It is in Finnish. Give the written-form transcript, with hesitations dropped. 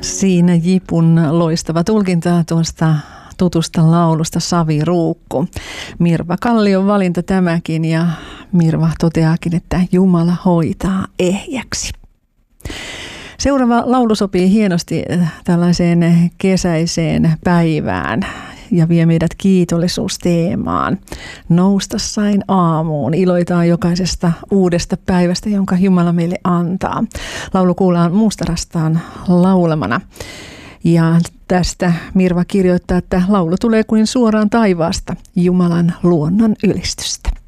Siinä Jipun loistava tulkinta tuosta tutusta laulusta Saviruukku. Mirva Kallion valinta tämäkin, ja Mirva toteaakin, että Jumala hoitaa ehjäksi. Seuraava laulu sopii hienosti tällaiseen kesäiseen päivään ja vie meidät kiitollisuusteemaan. Nousta sain aamuun, iloitaan jokaisesta uudesta päivästä, jonka Jumala meille antaa. Laulu kuullaan Mustarastaan laulamana. Ja tästä Mirva kirjoittaa, että laulu tulee kuin suoraan taivaasta, Jumalan luonnon ylistystä.